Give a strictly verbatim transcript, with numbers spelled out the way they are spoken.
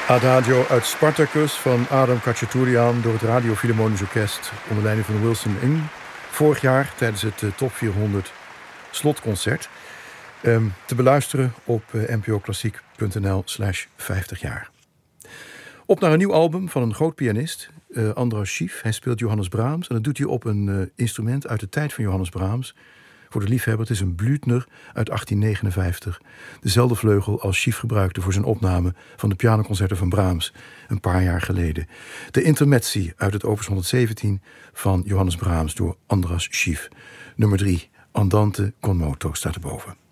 Adagio uit Spartacus van Adam Khachaturian door het Radio Philharmonisch Orkest onder leiding van Wilson Ng. Vorig jaar tijdens het uh, Top vierhonderd slotconcert. Um, te beluisteren op uh, n p o klassiek punt n l slash vijftig jaar. Op naar een nieuw album van een groot pianist, uh, Andras Schief. Hij speelt Johannes Brahms en dat doet hij op een uh, instrument uit de tijd van Johannes Brahms. Voor de liefhebber, het is een Blüthner uit achttien negenenvijftig. Dezelfde vleugel als Schief gebruikte voor zijn opname van de pianoconcerten van Brahms een paar jaar geleden. De intermezzi uit het opus honderdzeventien van Johannes Brahms door Andras Schief. Nummer drie, Andante con moto, staat erboven.